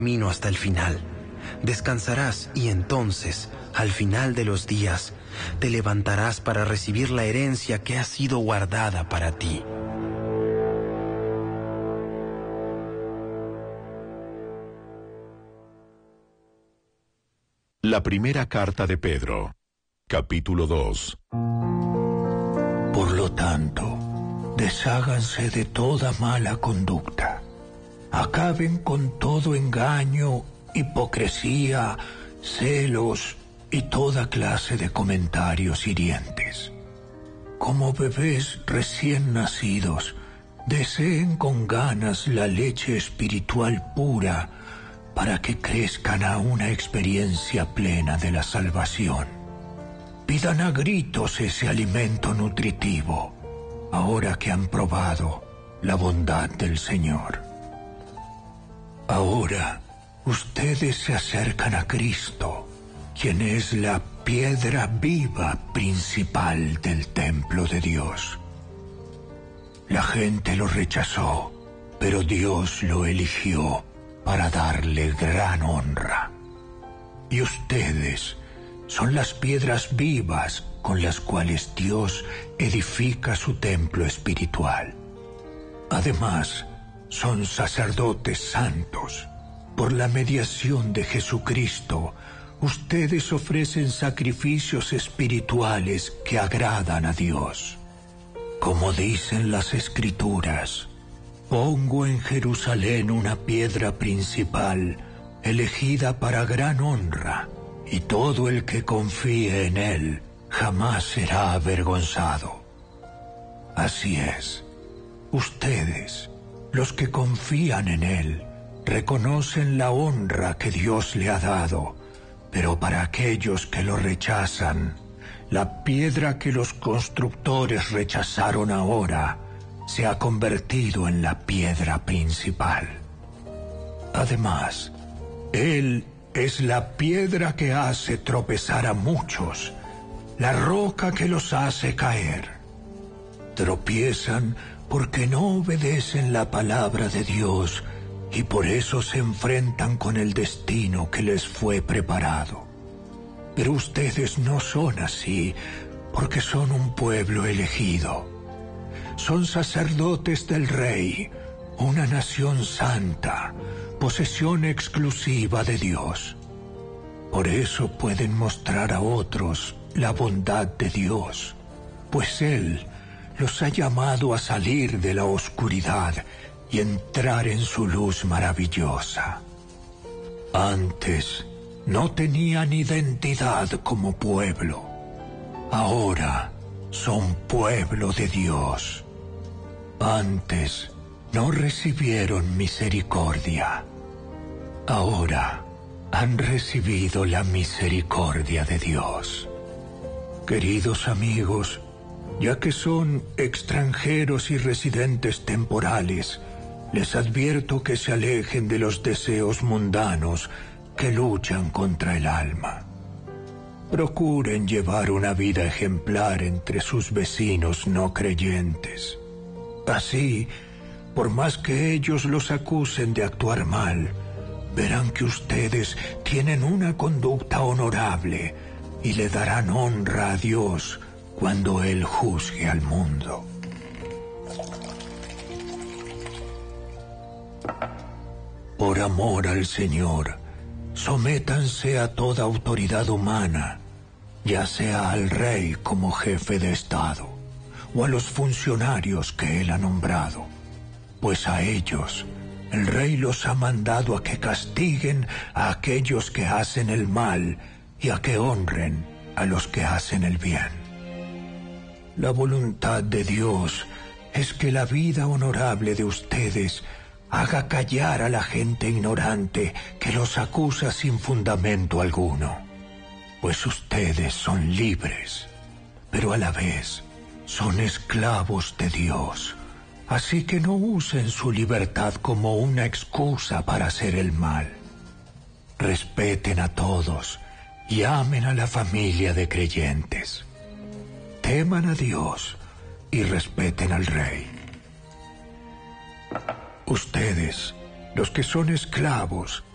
camino hasta el final. Descansarás y entonces, al final de los días, te levantarás para recibir la herencia que ha sido guardada para ti. La primera carta de Pedro, capítulo 2. Por lo tanto, desháganse de toda mala conducta. Acaben con todo engaño, hipocresía, celos y toda clase de comentarios hirientes. Como bebés recién nacidos, deseen con ganas la leche espiritual pura para que crezcan a una experiencia plena de la salvación. Pidan a gritos ese alimento nutritivo, ahora que han probado la bondad del Señor. Ahora, ustedes se acercan a Cristo, quien es la piedra viva principal del templo de Dios. La gente lo rechazó, pero Dios lo eligió para darle gran honra. Y ustedes son las piedras vivas con las cuales Dios edifica su templo espiritual. Además, son sacerdotes santos. Por la mediación de Jesucristo, ustedes ofrecen sacrificios espirituales que agradan a Dios. Como dicen las Escrituras, pongo en Jerusalén una piedra principal, elegida para gran honra, y todo el que confíe en él jamás será avergonzado. Así es, ustedes, los que confían en él, reconocen la honra que Dios le ha dado, pero para aquellos que lo rechazan, la piedra que los constructores rechazaron ahora se ha convertido en la piedra principal. Además, Él es la piedra que hace tropezar a muchos, la roca que los hace caer. Tropiezan porque no obedecen la palabra de Dios y por eso se enfrentan con el destino que les fue preparado. Pero ustedes no son así, porque son un pueblo elegido. Son sacerdotes del Rey, una nación santa, posesión exclusiva de Dios. Por eso pueden mostrar a otros la bondad de Dios, pues Él los ha llamado a salir de la oscuridad y entrar en su luz maravillosa. Antes no tenían identidad como pueblo. Ahora son pueblo de Dios. Antes no recibieron misericordia. Ahora han recibido la misericordia de Dios. Queridos amigos, ya que son extranjeros y residentes temporales, les advierto que se alejen de los deseos mundanos que luchan contra el alma. Procuren llevar una vida ejemplar entre sus vecinos no creyentes. Así, por más que ellos los acusen de actuar mal, verán que ustedes tienen una conducta honorable y le darán honra a Dios cuando Él juzgue al mundo. Por amor al Señor, sométanse a toda autoridad humana, ya sea al rey como jefe de Estado, o a los funcionarios que Él ha nombrado, pues a ellos el rey los ha mandado a que castiguen a aquellos que hacen el mal y a que honren a los que hacen el bien. La voluntad de Dios es que la vida honorable de ustedes haga callar a la gente ignorante que los acusa sin fundamento alguno, pues ustedes son libres, pero a la vez son esclavos de Dios, así que no usen su libertad como una excusa para hacer el mal. Respeten a todos y amen a la familia de creyentes. Teman a Dios y respeten al Rey. Ustedes, los que son esclavos,